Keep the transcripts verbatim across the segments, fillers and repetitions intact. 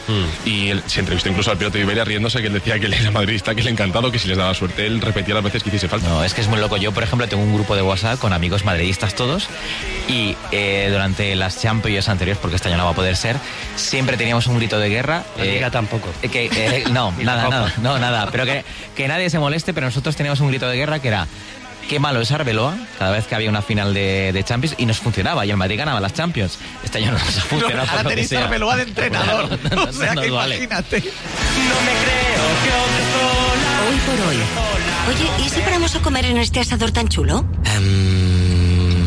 Mm. Y él, se entrevistó incluso al piloto de Iberia riéndose, que él decía que él era madridista, que le encantado, que si les daba suerte él repetía las veces que hiciese falta. No, es que es muy loco. Yo, por ejemplo, tengo un grupo de WhatsApp con amigos madridistas todos y eh, durante las Champions anteriores, porque este año no va a poder ser, siempre teníamos un grito de guerra. La Liga eh, tampoco. Eh, que, eh, no, nada, nada, no, nada. Pero que, que nadie se moleste, pero nosotros teníamos un grito de guerra que era: qué malo es Arbeloa, cada vez que había una final de, de Champions, y nos funcionaba, y el Madrid ganaba las Champions. Este año no nos ha funcionado. No, ahora tenéis a Arbeloa de entrenador. No, no, no, o sea, no, que vale. Imagínate. No me creo que otra sola. Hoy por hoy. Oye, ¿y si paramos a comer en este asador tan chulo? Um...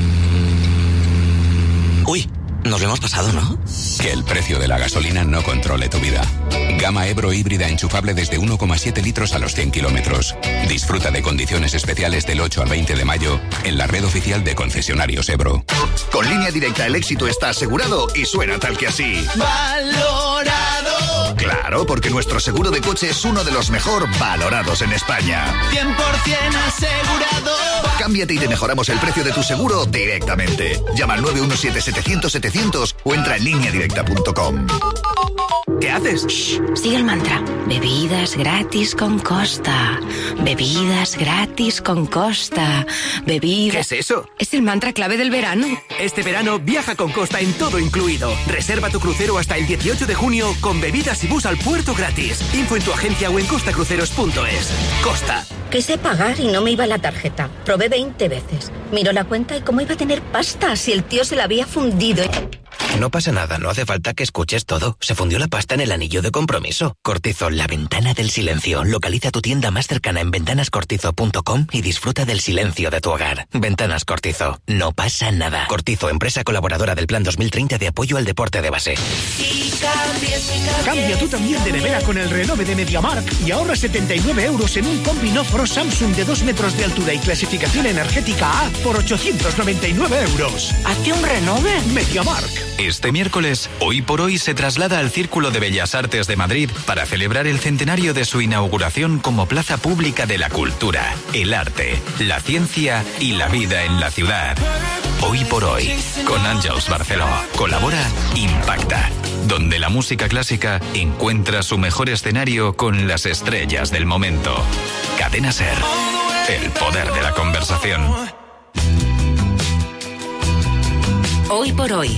Uy, nos lo hemos pasado, ¿no? Que el precio de la gasolina no controle tu vida. Gama Ebro híbrida enchufable desde uno coma siete litros a los cien kilómetros. Disfruta de condiciones especiales del ocho al veinte de mayo en la red oficial de concesionarios Ebro. Con Línea Directa el éxito está asegurado y suena tal que así. ¡Valorado! Claro, porque nuestro seguro de coche es uno de los mejor valorados en España. cien por ciento asegurado. Cámbiate y te mejoramos el precio de tu seguro directamente. Llama al nueve uno siete setecientos setecientos o entra en línea directa punto com. ¿Qué haces? Shh, sigue el mantra. Bebidas gratis con Costa. Bebidas gratis con Costa. Bebidas... ¿Qué es eso? Es el mantra clave del verano. Este verano viaja con Costa en todo incluido. Reserva tu crucero hasta el dieciocho de junio con bebidas y bus al puerto gratis. Info en tu agencia o en costacruceros punto es. Costa. Quise pagar y no me iba la tarjeta. Probé veinte veces. Miró la cuenta y cómo iba a tener pasta si el tío se la había fundido. No pasa nada, no hace falta que escuches todo. Se fundió la pasta en el anillo de compromiso. Cortizo, la ventana del silencio. Localiza tu tienda más cercana en ventanas cortizo punto com y disfruta del silencio de tu hogar. Ventanas Cortizo. No pasa nada. Cortizo, empresa colaboradora del Plan dos mil treinta de apoyo al deporte de base. Y cambies, y cambies. Cambia tú también de nevera con el renove de MediaMarkt y ahorra setenta y nueve euros en un Combino Pro Samsung de dos metros de altura y clasificación energética A por ochocientos noventa y nueve euros. ¿Hazte un renove? MediaMarkt. Este miércoles, Hoy por Hoy se traslada al Círculo de Bellas Artes de Madrid para celebrar el centenario de su inauguración como plaza pública de la cultura, el arte, la ciencia y la vida en la ciudad. Hoy por Hoy, con Àngels Barceló. Colabora Impacta, donde la música clásica encuentra su mejor escenario con las estrellas del momento. Cadena SER, el poder de la conversación. Hoy por Hoy.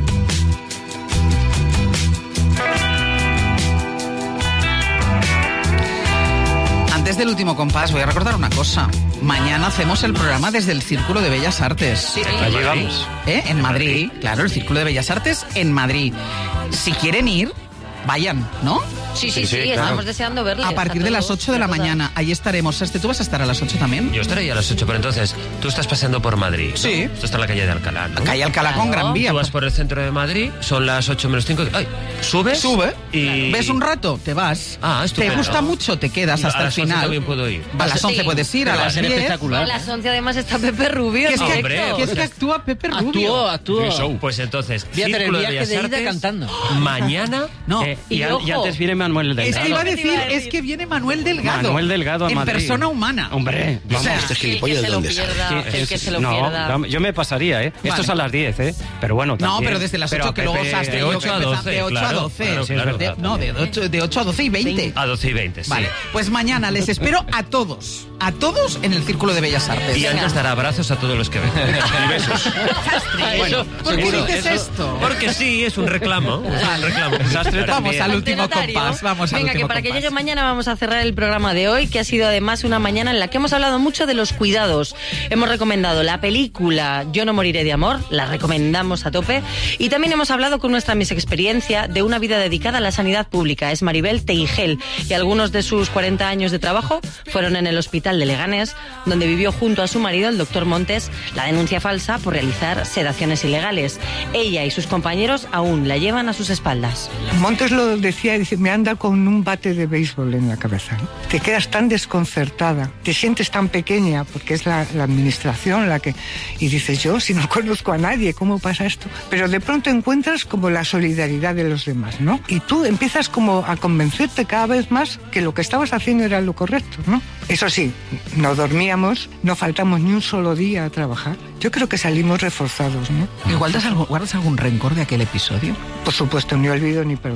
Antes del último compás voy a recordar una cosa. Mañana hacemos el programa desde el Círculo de Bellas Artes. Sí, allí vamos. ¿Eh? En Madrid, claro, el Círculo de Bellas Artes en Madrid. Si quieren ir, vayan, ¿no? Sí, sí, sí, sí, sí claro. Estamos deseando verles. A partir de las ocho de la mañana, ahí estaremos. Este, ¿tú vas a estar a las ocho también? Yo estaré ya a las ocho, pero entonces, tú estás paseando por Madrid, ¿no? Sí. Esto está en la calle de Alcalá, ¿no? Calle Alcalá con Gran Vía. Tú vas por el centro de Madrid, son las ocho menos cinco. Ay, subes. Sube. Y... ves un rato, te vas. Ah, estupendo. Te gusta mucho, te quedas hasta el final. A las once también puedo ir. A las once sí. Puedes ir, a las diez. Espectacular. A las once además está Pepe Rubio. ¿Qué es, que, Hombre, ¿qué es que actúa Pepe Rubio? Actúa, actúa. Pues entonces, voy a hacer el viaje de ida cantando. Mañana. No. Eh, y, y, ojo, y antes viene Manuel Delgado. Es que iba a decir, es que viene Manuel Delgado. Manuel Delgado a en Madrid. persona humana. Hombre, vamos, o sea, este gilipollas de dónde sale. El que se lo no, pierda. Yo me pasaría, ¿eh? Vale. Esto es a las diez, ¿eh? Pero bueno, también. No, pero desde las ocho que luego os has de ocho a doce. De ocho a doce. Claro, sí, claro, de, no, de ocho, de ocho a doce y veinte. A doce y veinte, sí. Vale, pues mañana les espero a todos. A todos en el Círculo de Bellas Artes. Y antes dar abrazos a todos los que ven. Y besos. Bueno, ¿por qué dices esto? Porque sí, es un reclamo. Es un reclamo. Sastre vamos también. al último compás. Vamos al Venga, último que para compás. que llegue mañana vamos a cerrar el programa de hoy, que ha sido además una mañana en la que hemos hablado mucho de los cuidados. Hemos recomendado la película Yo no moriré de amor, la recomendamos a tope. Y también hemos hablado con nuestra Miss Experiencia de una vida dedicada a la sanidad pública. Es Maribel Teigel, y algunos de sus cuarenta años de trabajo fueron en el Hospital de Leganés, donde vivió junto a su marido, el doctor Montes, la denuncia falsa por realizar sedaciones ilegales. Ella y sus compañeros aún la llevan a sus espaldas. Montes lo decía, dice, me anda con un bate de béisbol en la cabeza, ¿no? Te quedas tan desconcertada, te sientes tan pequeña, porque es la, la administración la que... Y dices, yo, si no conozco a nadie, ¿cómo pasa esto? Pero de pronto encuentras como la solidaridad de los demás, ¿no? Y tú empiezas como a convencerte cada vez más que lo que estabas haciendo era lo correcto, ¿no? Eso sí, no dormíamos, no faltamos ni un solo día a trabajar. Yo creo que salimos reforzados, ¿no? ¿Y guardas algún, guardas algún rencor de aquel episodio? Por supuesto, ni olvido ni perdón.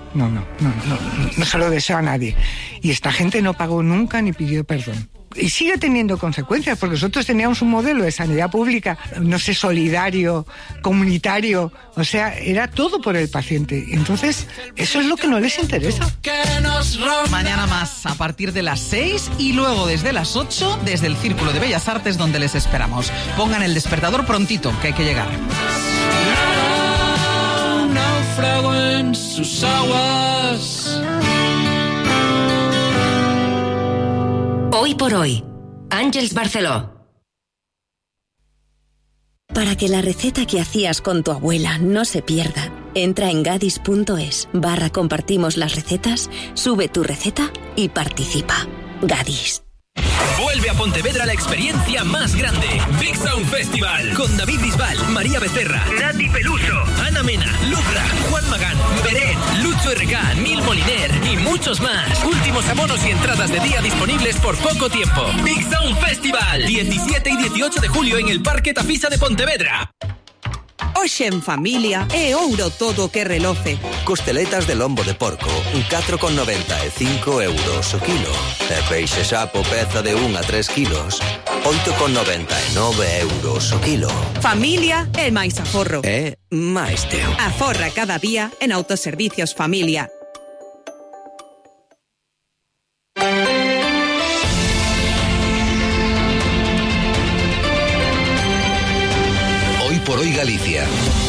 no, no, no, no, no se lo deseo a nadie. Y esta gente no pagó nunca ni pidió perdón. Y sigue teniendo consecuencias, porque nosotros teníamos un modelo de sanidad pública, no sé, solidario, comunitario, o sea, era todo por el paciente. Entonces, eso es lo que no les interesa. Mañana más, a partir de las seis y luego desde las ocho, desde el Círculo de Bellas Artes, donde les esperamos. Pongan el despertador prontito, que hay que llegar. Un náufrago en sus aguas. Hoy por hoy, Àngels Barceló. Para que la receta que hacías con tu abuela no se pierda, entra en gadis punto es barra compartimos las recetas, sube tu receta y participa. Gadis. Vuelve a Pontevedra la experiencia más grande. Big Sound Festival. Con David Bisbal, María Becerra, Nati Peluso, Ana Mena, Lucra, Juan Magán, Beret, Lucho R K, Nil Moliner y muchos más. Últimos abonos y entradas de día disponibles por poco tiempo. Big Sound Festival. diecisiete y dieciocho de julio en el Parque Tafisa de Pontevedra. Hoxe en familia é ouro todo o que reloce. Costeletas de lombo de porco, catro con noventa e cinco euros o kilo. E peixe sapo peza de un a tres kilos, oito con noventa e nove euros o kilo. Familia é máis aforro. É máis teu. Aforra cada día en Autoservicios Familia. Por hoy Galicia.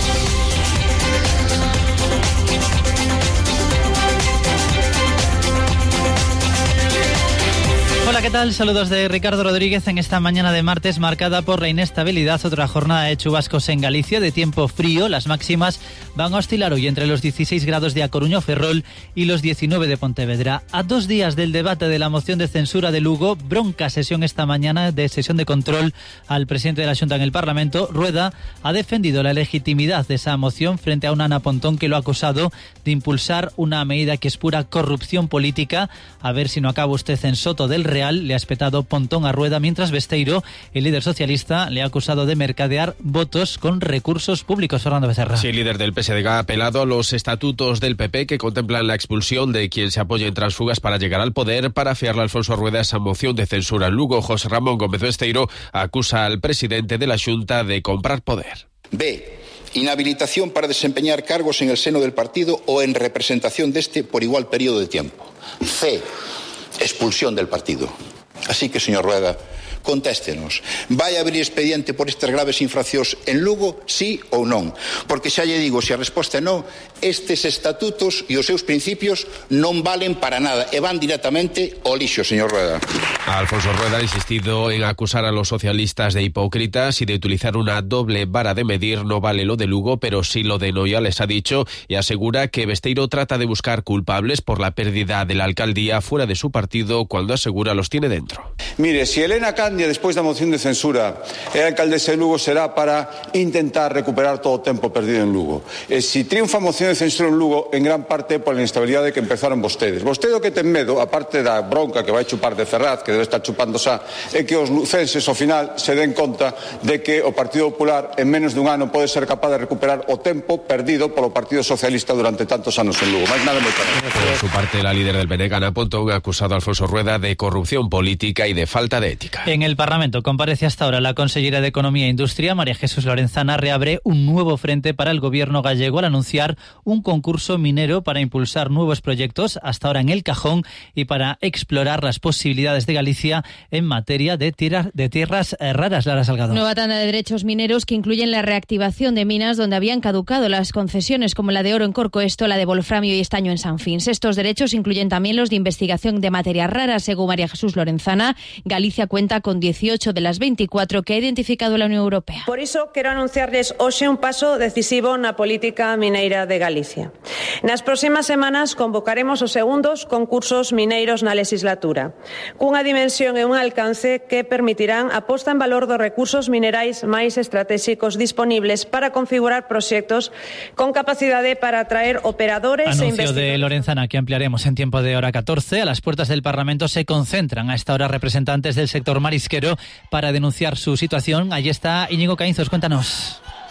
Hola, ¿qué tal? Saludos de Ricardo Rodríguez en esta mañana de martes marcada por la inestabilidad. Otra jornada de chubascos en Galicia, de tiempo frío. Las máximas van a oscilar hoy entre los dieciséis grados de A Coruña o Ferrol y los diecinueve de Pontevedra. A dos días del debate de la moción de censura de Lugo, bronca sesión esta mañana de sesión de control al presidente de la Xunta en el Parlamento. Rueda ha defendido la legitimidad de esa moción frente a una Ana Pontón que lo ha acusado de impulsar una medida que es pura corrupción política. A ver si no acaba usted en Soto del Real. Le ha espetado Pontón a Rueda, mientras Besteiro, el líder socialista, le ha acusado de mercadear votos con recursos públicos. Fernando Becerra. Sí, el líder del P S D G ha apelado a los estatutos del P P que contemplan la expulsión de quien se apoya en transfugas para llegar al poder. Para fiarle a Alfonso Rueda esa moción de censura en Lugo, José Ramón Gómez Besteiro acusa al presidente de la Xunta de comprar poder. B. Inhabilitación para desempeñar cargos en el seno del partido o en representación de este por igual periodo de tiempo. C. Expulsión del partido. Así que, señor Rueda, contéstenos. Vai abrir expediente por estas graves infraccións en Lugo, sí ou non? Porque xa lle digo, se a resposta é non, estes estatutos e os seus principios non valen para nada e van directamente ao lixo, señor Rueda. Alfonso Rueda ha insistido en acusar a los socialistas de hipócritas y de utilizar una doble vara de medir. No vale lo de Lugo, pero sí lo de Noia, les ha dicho, y asegura que Besteiro trata de buscar culpables por la pérdida de la alcaldía fuera de su partido, cuando asegura los tiene dentro. Mire, si Elena Candia, despois da moción de censura, é a alcaldesa de Lugo, será para intentar recuperar todo o tempo perdido en Lugo. E se triunfa a moción de censura en Lugo, en gran parte pola inestabilidade que empezaron vostedes. Vostede o que ten medo, aparte da bronca que vai chupar de Ferraz, que debe estar chupando xa, é que os lucenses ao final se den conta de que o Partido Popular en menos dun ano pode ser capaz de recuperar o tempo perdido polo Partido Socialista durante tantos anos en Lugo. Máis nada, moito. Por su parte, la líder del P N G, Ana Pontón, ha acusado a Alfonso Rueda de corrupción política y de falta de ética. En el Parlamento comparece hasta ahora la consellera de Economía e Industria, María Jesús Lorenzana. Reabre un nuevo frente para el gobierno gallego al anunciar un concurso minero para impulsar nuevos proyectos, hasta ahora en el cajón, y para explorar las posibilidades de Galicia en materia de, tierra, de tierras raras. Lara Salgado. Nueva tanda de derechos mineros que incluyen la reactivación de minas donde habían caducado las concesiones, como la de oro en Corcoesto, la de wolframio y estaño en San Fins. Estos derechos incluyen también los de investigación de materias raras. Según María Jesús Lorenzana, Galicia cuenta con dieciocho de las veinticuatro que ha identificado la Unión Europea. Por iso quero anunciarles hoxe un paso decisivo na política mineira de Galicia. Nas próximas semanas convocaremos os segundos concursos mineiros na legislatura, cunha dimensión e un alcance que permitirán a posta en valor dos recursos minerais máis estratégicos disponibles para configurar proxectos con capacidade para atraer operadores Anuncio e investigadores. de Lorenzana que ampliaremos en tiempo de hora catorce. A las puertas del Parlamento se concentran a esta hora representantes del sector marisquero para denunciar su situación. Allí está Íñigo Caínzos, cuéntanos.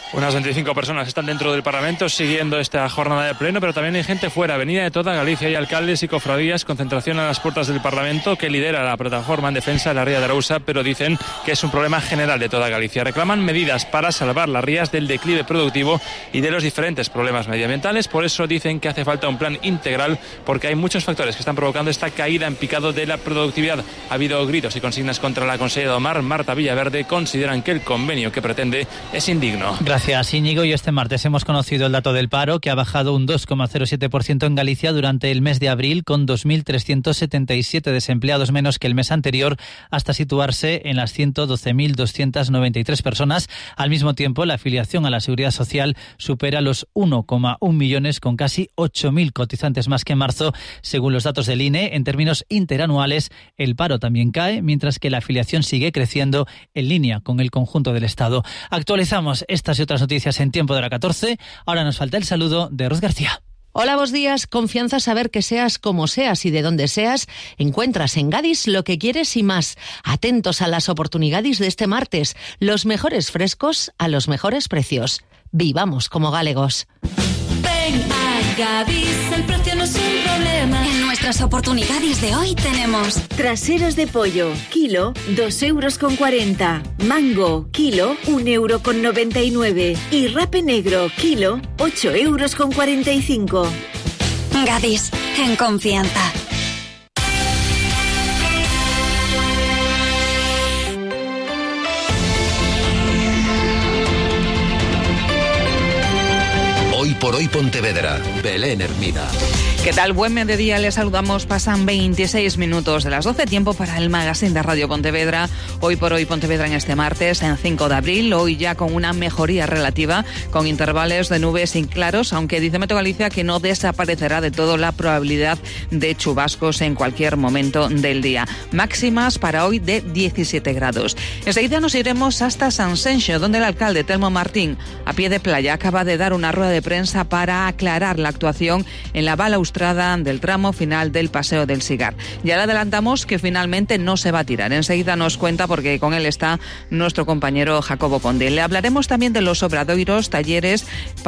Unas veinticinco personas están dentro del Parlamento siguiendo esta jornada de pleno, pero también hay gente fuera, venida de toda Galicia. Hay alcaldes y cofradías, concentración a las puertas del Parlamento que lidera la plataforma en defensa de la ría de Arousa, pero dicen que es un problema general de toda Galicia. Reclaman medidas para salvar las rías del declive productivo y de los diferentes problemas medioambientales. Por eso dicen que hace falta un plan integral, porque hay muchos factores que están provocando esta caída en picado de la productividad. Ha habido gritos y consignas contra la consejera de Mar, Marta Villaverde. Consideran que el convenio que pretende es indigno. Gracias, Íñigo. Y este martes hemos conocido el dato del paro, que ha bajado un dos coma cero siete por ciento en Galicia durante el mes de abril, con dos mil trescientos setenta y siete desempleados menos que el mes anterior, hasta situarse en las ciento doce mil doscientas noventa y tres personas. Al mismo tiempo, la afiliación a la Seguridad Social supera los uno coma uno millones, con casi ocho mil cotizantes más que en marzo, según los datos del I N E. En términos interanuales, el paro también cae, mientras que la afiliación sigue creciendo en línea con el conjunto del Estado. Actualizamos estas y otras noticias en tiempo de la catorce. Ahora nos falta el saludo de Ros García. Hola, buenos días. Confianza, saber que seas como seas y de donde seas, encuentras en Gadis lo que quieres y más. Atentos a las oportunidades de este martes. Los mejores frescos a los mejores precios. Vivamos como galegos. Ven a Gadis, el precio no es un problema. En nuestras oportunidades de hoy tenemos traseros de pollo, kilo, dos euros con cuarenta. Mango, kilo, un euro con noventa y nueve. Y rape negro, kilo, ocho euros con cuarenta y cinco. Gadis, en confianza. Hoy por hoy Pontevedra, Belén Hermida. ¿Qué tal? Buen mediodía, les saludamos. Pasan veintiséis minutos de las doce, tiempo para el magazine de Radio Pontevedra. Hoy por hoy Pontevedra en este martes, en cinco de abril, hoy ya con una mejoría relativa, con intervalos de nubes sin claros, aunque dice Meteo Galicia que no desaparecerá de todo la probabilidad de chubascos en cualquier momento del día. Máximas para hoy de diecisiete grados. Enseguida nos iremos hasta San Senxo, donde el alcalde Telmo Martín, a pie de playa, acaba de dar una rueda de prensa para aclarar la actuación en la balaustrada del tramo final del Paseo del Sigar. Ya le adelantamos que finalmente no se va a tirar. Enseguida nos cuenta, porque con él está nuestro compañero Jacobo Conde. Le hablaremos también de los obradoiros, talleres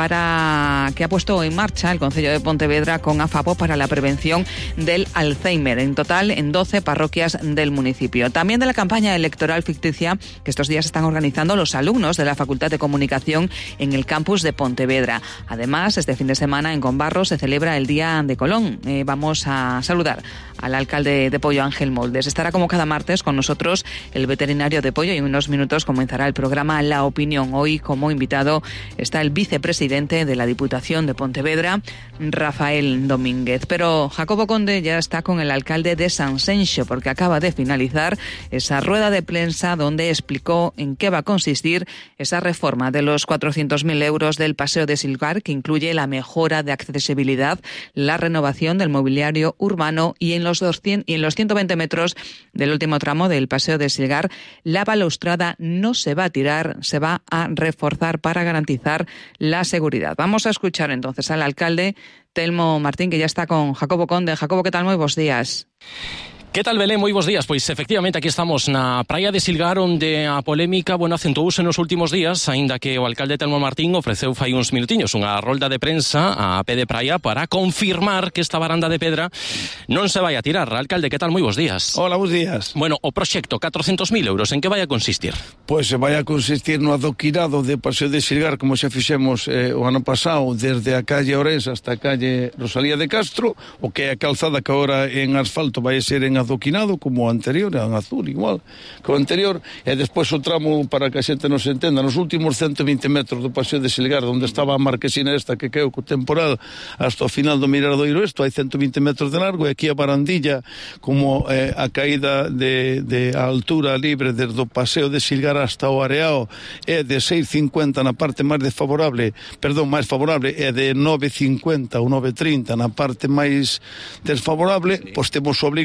para que ha puesto en marcha el Concello de Pontevedra con AFAPO para la prevención del Alzheimer, en total en doce parroquias del municipio. También de la campaña electoral ficticia que estos días están organizando los alumnos de la Facultad de Comunicación en el campus de Pontevedra. Además, este fin de semana en Conbarro se celebra el Día de Colón. Eh, vamos a saludar al alcalde de Pollo, Ángel Moldes. Estará como cada martes con nosotros el veterinario de Pollo y en unos minutos comenzará el programa La Opinión. Hoy como invitado está el vicepresidente de la Diputación de Pontevedra, Rafael Domínguez. Pero Jacobo Conde ya está con el alcalde de San Senxo, porque acaba de finalizar esa rueda de prensa donde explicó en qué va a consistir esa reforma de los cuatrocientos mil euros del Paseo de Silgar, que incluye la mejora de accesibilidad, la renovación del mobiliario urbano y en los doscientos y en los ciento veinte metros del último tramo del Paseo de Silgar, la balaustrada no se va a tirar, se va a reforzar para garantizar la seguridad. Vamos a escuchar entonces al alcalde Telmo Martín, que ya está con Jacobo Conde. Jacobo, ¿qué tal? Muy buenos días. Que tal, Belén? Moi bons días. Pois efectivamente aquí estamos na praia de Silgar, onde a polémica, bueno, acentuouse nos últimos días, aínda que o alcalde Telmo Martín ofreceu fai uns minutiños unha rolda de prensa a pé de praia para confirmar que esta varanda de pedra non se vai a tirar. Alcalde, que tal? Moi bons días. Hola, bons días. Bueno, o proxecto catrocentos mil euros, en que vai a consistir? Pois se vai a consistir no adoquinado de Paseo de Silgar, como xa fixemos eh, o ano pasado, desde a calle Ourense hasta a calle Rosalía de Castro, o que é a calzada que agora en asfalto vai ser en adoquinado como o anterior, en azul igual que o anterior, e despois o tramo, para que a xente nos entenda, nos últimos ciento vinte metros do Paseo de Silgar, onde estaba a marquesina esta que queu co temporal hasta o final do Miradoiro isto, hai ciento vinte metros de largo, e aquí a barandilla como eh, a caída de, de a altura libre desde o Paseo de Silgar hasta o Areao é de seis cincuenta na parte máis desfavorable, perdón, máis favorable, é de nove cincuenta ou nove trinta na parte máis desfavorable, pois temos obriga de facer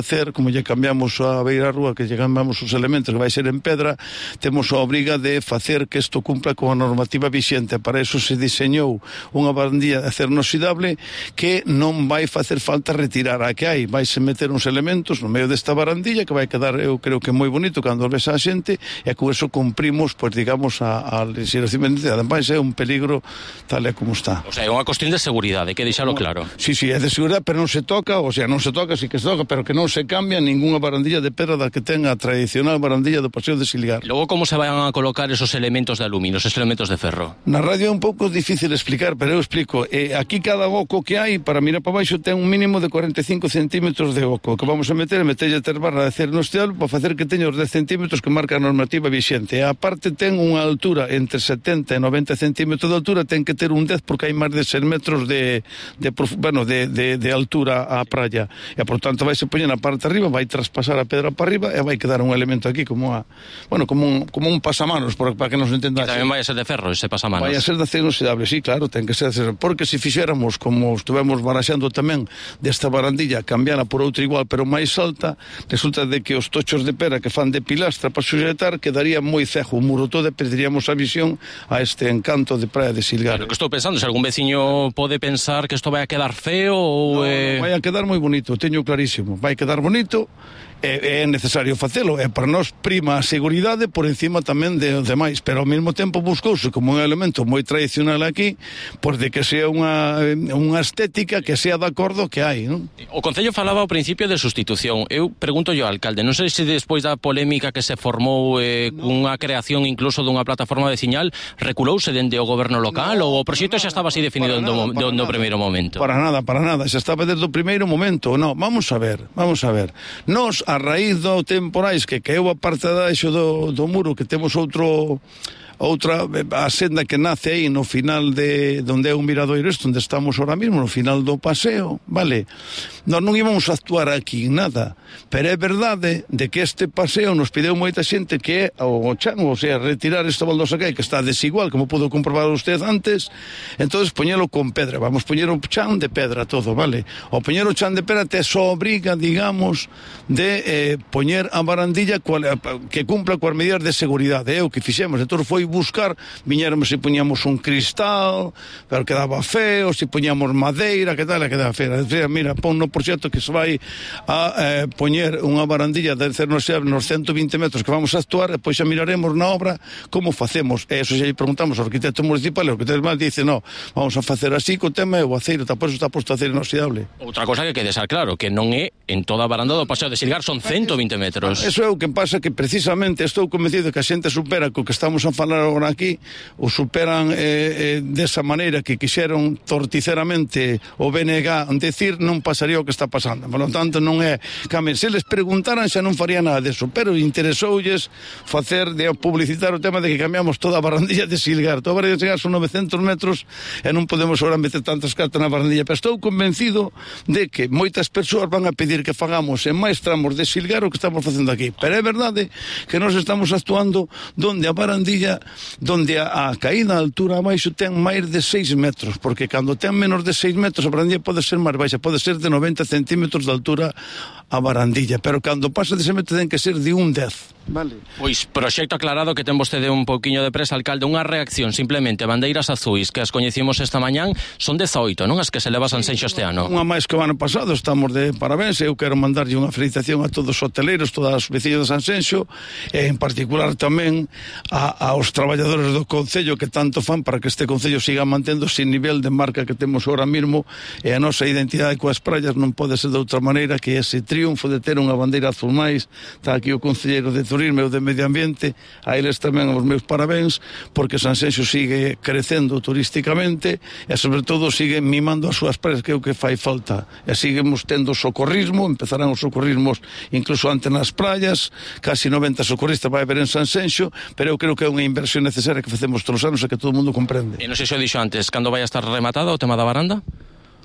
facer, como lle cambiamos a beira rúa, que lle cambiamos os elementos que vai ser en pedra, temos a obriga de facer que isto cumpla con a normativa vixente. Para eso se diseñou unha barandilla de acero inoxidable que non vai facer falta retirar a que hai, vai se meter uns elementos no medio desta barandilla que vai quedar, eu creo que moi bonito cando ves a xente, e con eso cumprimos, pois digamos, a, a legislación. Ademais é un peligro tal e como está. O sea, é unha cuestión de seguridade, que deixalo claro. Sí, sí, é de seguridade, pero non se toca, o sea, non se toca, sí que se toca, pero que non se cambia ninguna barandilla de pedra da que tenga a tradicional barandilla do Paseo de Silgar. Logo, como se van a colocar esos elementos de aluminio, esos elementos de ferro? Na radio é un pouco difícil explicar, pero eu explico. Eh, aquí cada oco que hai, para mirar para baixo, ten un mínimo de cuarenta e cinco centímetros de oco, que vamos a meter, metelle ter barra de acero inoxidable para facer que teña os dez centímetros que marca a normativa vixente. E a parte ten unha altura entre setenta e noventa centímetros de altura, ten que ter un dez porque hai máis de seis metros de, de, bueno, de, de, de altura á praia. E, por tanto, vai se poñer na parte arriba, vai traspasar a pedra para arriba e vai quedar un elemento aquí como a, bueno, como un, como un pasamanos, para, para que nos entendase. Que tamén vai a ser de ferro ese pasamanos. Vai a ser de acero inoxidable, sí, claro, ten que ser de acero. Porque se fixéramos, como estuvemos baraxando tamén, desta barandilla, cambiala por outra igual, pero máis alta, resulta de que os tochos de pera que fan de pilastra para sujetar quedaría moi cejo, o muro todo, e perderíamos a visión a este encanto de praia de Silgar. Lo que estou pensando, se algún veciño pode pensar que isto vai a quedar feo ou... No, eh... no, vai a quedar moi bonito, teño clarísimo, vai quedar bonito, é, é necesario facelo, e para nós prima a seguridade por encima tamén de demais, pero ao mesmo tempo buscouse como un elemento moi tradicional aquí, por de que sea unha, unha estética que sea de acordo que hai, non? O Concello falaba ao principio de sustitución. Eu pregunto yo ao alcalde, non sei se despois da polémica que se formou eh, no. cunha creación incluso dunha plataforma veciñal, reculouse dende o goberno local, no, ou o proxecto xa estaba así definido no, no, no primeiro momento? Para nada, para nada, xa estaba desde o primeiro momento. No, vamos a ver, vamos a ver. Nos, a raíz do temporais que caeu a parte da eixo do, do muro, que temos outro... outra, a senda que nace aí no final de onde é un miradoiro este, onde estamos ahora mismo, no final do paseo, vale? Nós non íbamos a actuar aquí nada, pero é verdade de que este paseo nos pideu moita xente que é o chan, o sea, retirar esta baldosa que hai, que está desigual, como pudo comprobar usted antes, entonces poñelo con pedra, vamos poñer o chan de pedra todo, vale? O poñer o chan de pedra te só obriga, digamos, de eh, poñer a barandilla cual, que cumpla coas medidas de seguridade, é o que fixemos, entón foi buscar, viñéramos e poñamos un cristal, pero quedaba feo, se poñamos madeira, que tal, quedaba feo. Mira, pon no proxecto que se vai a eh, poñer unha barandilla de acero inoxidable nos ciento vinte metros que vamos a actuar, e pois xa miraremos na obra como facemos. E eso xa lle preguntamos ao arquitecto municipal, e o arquitecto municipal dice, no, vamos a facer así, co tema é o aceiro, por eso está posto acero inoxidable. Outra cosa que quede ser claro, que non é en toda a baranda do Paseo de Silgar, son ciento vinte metros. Eso é o que pasa, que precisamente estou convencido que a xente supera co que estamos a falar agora aquí, o superan eh, eh, desa maneira que quixeron torticeramente o B N G decir, non pasaría o que está pasando. Por lo tanto, non é... Came, se les preguntaran xa non faría nada deso, pero interesoulles facer, de publicitar o tema de que cambiamos toda a barandilla de Silgar. Toda a barandilla de Silgar son novecentos metros e non podemos agora meter tantas cartas na barandilla, pero estou convencido de que moitas persoas van a pedir que fagamos en máis tramos de Silgar o que estamos facendo aquí. Pero é verdade que nós estamos actuando donde a barandilla, donde a, a caída a altura abaixo ten máis de seis metros, porque cando ten menos de seis metros a barandilla pode ser máis baixa, pode ser de noventa centímetros de altura a barandilla, pero cando pasa de ese metro ten que ser de un dez. Vale. Pois, proxecto aclarado, que ten vostede un pouquiño de presa, alcalde, unha reacción, simplemente, bandeiras azuis, que as coñecimos esta mañán, son dezoito, non? As que se leva Sanxenxo este ano. Unha máis que o ano pasado, estamos de parabéns, eu quero mandarlle unha felicitación a todos os hoteleiros, todas as veciñas de Sanxenxo, e en particular tamén a, aos traballadores do Concello que tanto fan para que este Concello siga mantendo ese nivel de marca que temos ahora mismo, e a nosa identidade coas praias non pode ser de outra maneira que ese triunfo de ter unha bandeira azul máis. Está aquí o Concelleiro de Turismo e o de Medio Ambiente, a eles tamén os meus parabéns, porque Sanxenxo sigue crecendo turísticamente e sobre todo sigue mimando as súas praias, que é o que fai falta, e seguimos tendo socorrismo, empezarán os socorrismos incluso antes nas praias, casi noventa socorristas vai haber en Sanxenxo, pero eu creo que é unha inversión necesaria que facemos todos os anos e que todo o mundo comprende. E non sei se o dixo antes, cando vai a estar rematada o tema da baranda?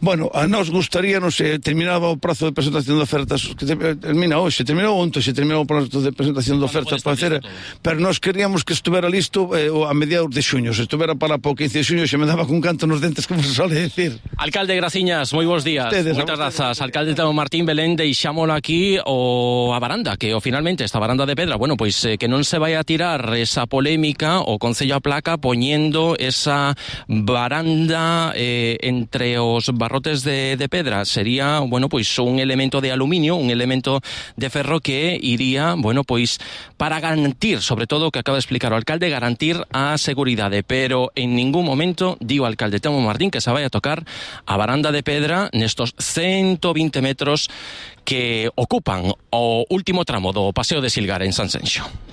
Bueno, a nós gustaríanos, eh, terminaba o prazo de presentación de ofertas, que te, termina hoxe, terminou onte, se terminou o prazo de presentación de ofertas para hacer, pero nós queríamos que estuvera listo eh, a mediados de xuño, se estuvera para o quince de xuño, se me daba cun canto nos dentes, como se sole decir. Alcalde Graciñas, moi bons días. Ustedes, moitas grazas. Alcalde Telmo Martín Belén, deixámolo aquí o a baranda, que o finalmente esta baranda de pedra, bueno, pois eh, que non se vai a tirar esa polémica, o Concello a placa poñendo esa baranda eh, entre os barrotes de, de pedra. Sería, bueno, pois un elemento de aluminio, un elemento de ferro que iría, bueno, pois para garantir, sobre todo o que acaba de explicar o alcalde, garantir a seguridade, pero en ningún momento digo o alcalde Telmo Martín que se vai a tocar a baranda de pedra nestos ciento veinte metros que ocupan o último tramo do Paseo de Silgar en Sanxenxo.